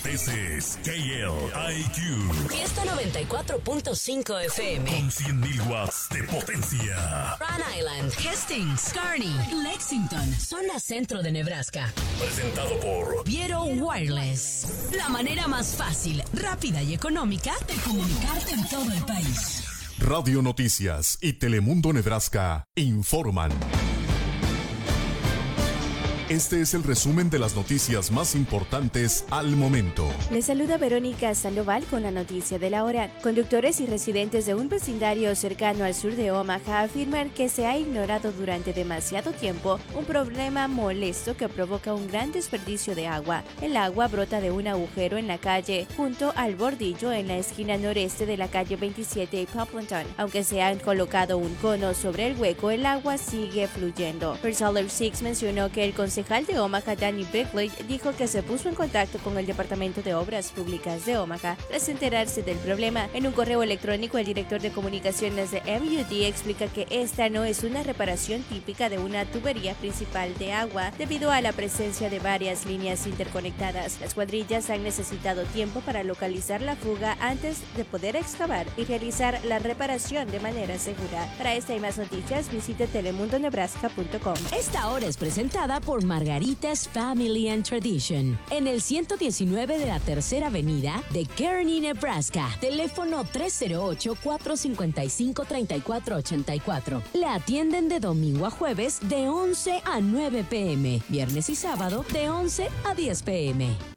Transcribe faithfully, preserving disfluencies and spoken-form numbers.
This is K L I Q. Fiesta noventa y cuatro punto cinco F M. Con cien mil watts de potencia. Rhode Island, Hastings, Kearney, Lexington, zona centro de Nebraska. Presentado por Viero Wireless. La manera más fácil, rápida y económica de comunicarte en todo el país. Radio Noticias y Telemundo Nebraska informan. Este es el resumen de las noticias más importantes al momento. Les saluda Verónica Sandoval con la noticia de la hora. Conductores y residentes de un vecindario cercano al sur de Omaha afirman que se ha ignorado durante demasiado tiempo un problema molesto que provoca un gran desperdicio de agua. El agua brota de un agujero en la calle junto al bordillo en la esquina noreste de la calle veintisiete y Poplanton. Aunque se han colocado un cono sobre el hueco, el agua sigue fluyendo. First Alert Six mencionó que el concejal de Omaha, Danny Bickley, dijo que se puso en contacto con el Departamento de Obras Públicas de Omaha tras enterarse del problema. En un correo electrónico, el director de comunicaciones de M U D explica que esta no es una reparación típica de una tubería principal de agua debido a la presencia de varias líneas interconectadas. Las cuadrillas han necesitado tiempo para localizar la fuga antes de poder excavar y realizar la reparación de manera segura. Para esta y más noticias, visite telemundo nebraska punto com. Esta hora es presentada por Margaritas Family and Tradition, en el ciento diecinueve de la Tercera Avenida de Kearney, Nebraska. Teléfono tres cero ocho, cuatro cinco cinco, tres cuatro ocho cuatro. La atienden de domingo a jueves de once a nueve p m, viernes y sábado de once a diez p m.